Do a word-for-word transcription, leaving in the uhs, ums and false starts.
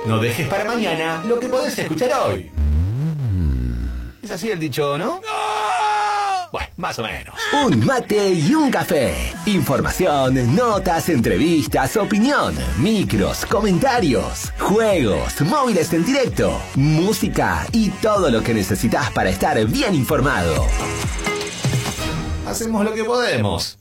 No dejes para mañana lo que podés escuchar hoy. ¿Es así el dicho, no? Bueno, más o menos. Un mate y un café. Información, notas, entrevistas, opinión, micros, comentarios, juegos, móviles en directo, música y todo lo que necesitas para estar bien informado. Hacemos lo que podemos.